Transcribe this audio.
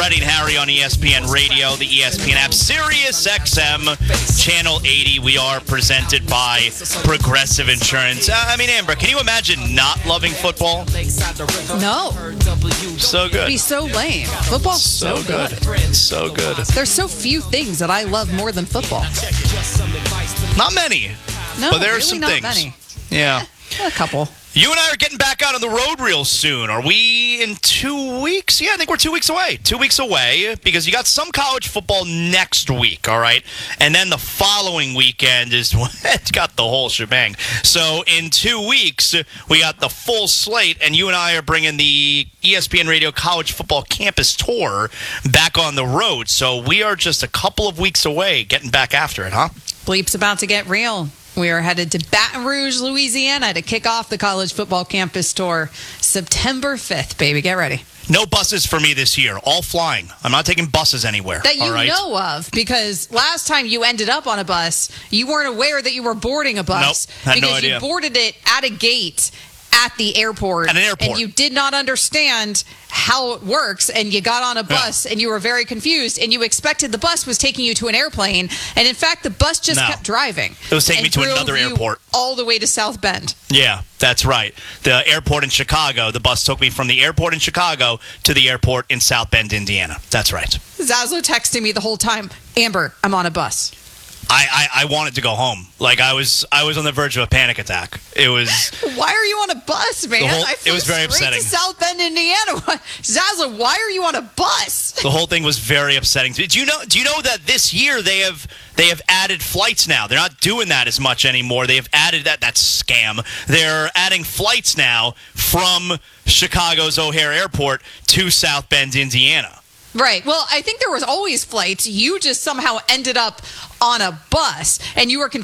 Freddie and Harry on ESPN Radio, the ESPN app, Sirius XM, Channel 80. We are presented by Progressive Insurance. Amber, can you imagine not loving football? No. So good. It'd be so lame. Football's so good. So good. There's so few things that I love more than football. Not many. No, but there are really some not things. Many. Yeah. A couple. You and I are getting back out on the road real soon. Are we in 2 weeks? Yeah, I think we're 2 weeks away. 2 weeks away because you got some college football next week, all right? And then the following weekend is it's got the whole shebang. So in 2 weeks, we got the full slate, and you and I are bringing the ESPN Radio College Football Campus Tour back on the road. So we are just a couple of weeks away getting back after it, huh? Bleep's about to get real. We are headed to Baton Rouge, Louisiana to kick off the College Football Campus Tour September 5th, baby. Get ready. No buses for me this year. All flying. I'm not taking buses anywhere. That you all right? know of, because last time you ended up on a bus, you weren't aware that you were boarding a bus. Nope, had no because idea. You boarded it at a gate at the airport. At an airport. And you did not understand how it works, and you got on a bus, and you were very confused, and you expected the bus was taking you to an airplane, and in fact, the bus just kept driving. It was taking me to drove another you airport. all the way to South Bend. Yeah, that's right. The airport in Chicago, the bus took me from the airport in Chicago to the airport in South Bend, Indiana. That's right. Zazzle texting me the whole time, Amber, I'm on a bus. I wanted to go home. Like I was on the verge of a panic attack. It was. Why are you on a bus, man? It was very upsetting. To South Bend, Indiana. Zazzle, why are you on a bus? The whole thing was very upsetting. Do you know that this year they have added flights now? They're not doing that as much anymore. They have added that's scam. They're adding flights now from Chicago's O'Hare Airport to South Bend, Indiana. Right. Well, I think there was always flights. You just somehow ended up on a bus, and you were